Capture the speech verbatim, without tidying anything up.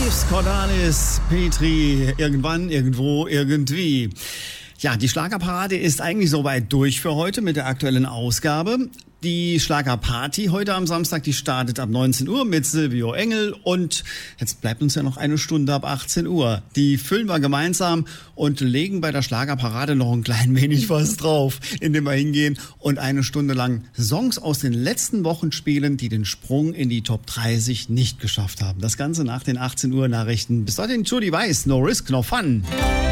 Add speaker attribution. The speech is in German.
Speaker 1: Reeves, Cordalis, Petri, irgendwann, irgendwo, irgendwie. Ja, die Schlagerparade ist eigentlich soweit durch für heute mit der aktuellen Ausgabe. Die Schlagerparty heute am Samstag, die startet ab neunzehn Uhr mit Silvio Engel und jetzt bleibt uns ja noch eine Stunde ab achtzehn Uhr. Die füllen wir gemeinsam und legen bei der Schlagerparade noch ein klein wenig was drauf, indem wir hingehen und eine Stunde lang Songs aus den letzten Wochen spielen, die den Sprung in die Top dreißig nicht geschafft haben. Das Ganze nach den achtzehn Uhr Nachrichten. Bis dahin, Judy Weiß, no risk, no fun.